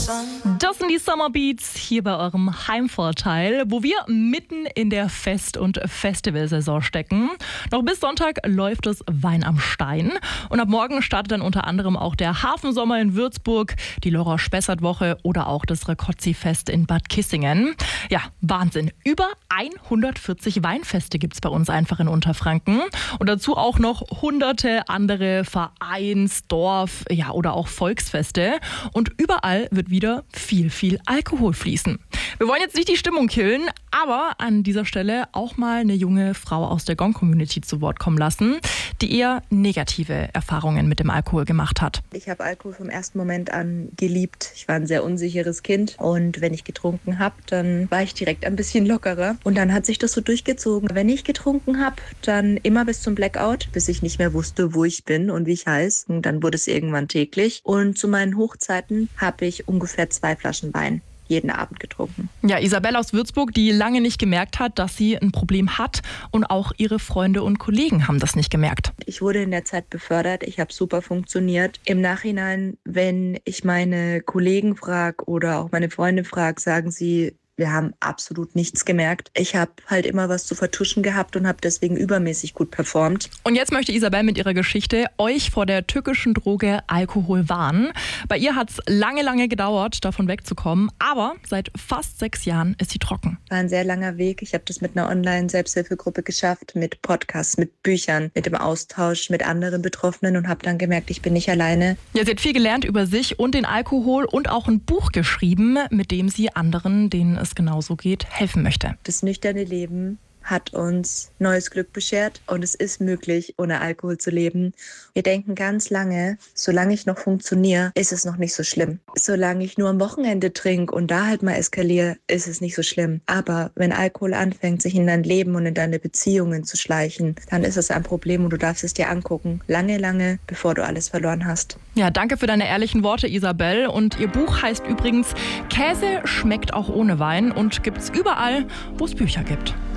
Das sind die Summer Beats hier bei eurem Heimvorteil, wo wir mitten in der Fest- und Festivalsaison stecken. Noch bis Sonntag läuft es Wein am Stein. Und ab morgen startet dann unter anderem auch der Hafensommer in Würzburg, die Lora-Spessart-Woche oder auch das Rakotzi-Fest in Bad Kissingen. Ja, Wahnsinn. Über 140 Weinfeste gibt es bei uns einfach in Unterfranken. Und dazu auch noch hunderte andere Vereins-, Dorf-, ja, oder auch Volksfeste. Und überall wird wieder viel Alkohol fließen. Wir wollen jetzt nicht die Stimmung killen, aber an dieser Stelle auch mal eine junge Frau aus der Gong-Community zu Wort kommen lassen, die eher negative Erfahrungen mit dem Alkohol gemacht hat. Ich habe Alkohol vom ersten Moment an geliebt. Ich war ein sehr unsicheres Kind und wenn ich getrunken habe, dann war ich direkt ein bisschen lockerer. Und dann hat sich das so durchgezogen. Wenn ich getrunken habe, dann immer bis zum Blackout, bis ich nicht mehr wusste, wo ich bin und wie ich heiße. Und dann wurde es irgendwann täglich. Und zu meinen Hochzeiten habe ich ungefähr 2 Flaschen Wein jeden Abend getrunken. Ja, Isabelle aus Würzburg, die lange nicht gemerkt hat, dass sie ein Problem hat, und auch ihre Freunde und Kollegen haben das nicht gemerkt. Ich wurde in der Zeit befördert, ich habe super funktioniert. Im Nachhinein, wenn ich meine Kollegen frage oder auch meine Freunde frage, sagen sie, wir haben absolut nichts gemerkt. Ich habe halt immer was zu vertuschen gehabt und habe deswegen übermäßig gut performt. Und jetzt möchte Isabelle mit ihrer Geschichte euch vor der tückischen Droge Alkohol warnen. Bei ihr hat es lange gedauert, davon wegzukommen, aber seit fast 6 Jahren ist sie trocken. War ein sehr langer Weg. Ich habe das mit einer Online-Selbsthilfegruppe geschafft, mit Podcasts, mit Büchern, mit dem Austausch mit anderen Betroffenen und habe dann gemerkt, ich bin nicht alleine. Ja, sie hat viel gelernt über sich und den Alkohol und auch ein Buch geschrieben, mit dem sie anderen, denen es genauso geht, helfen möchte. Das nüchterne Leben hat uns neues Glück beschert und es ist möglich, ohne Alkohol zu leben. Wir denken ganz lange, solange ich noch funktioniere, ist es noch nicht so schlimm. Solange ich nur am Wochenende trinke und da halt mal eskaliere, ist es nicht so schlimm. Aber wenn Alkohol anfängt, sich in dein Leben und in deine Beziehungen zu schleichen, dann ist es ein Problem und du darfst es dir angucken. Lange, bevor du alles verloren hast. Ja, danke für deine ehrlichen Worte, Isabelle. Und ihr Buch heißt übrigens Käse schmeckt auch ohne Wein und gibt's überall, wo es Bücher gibt.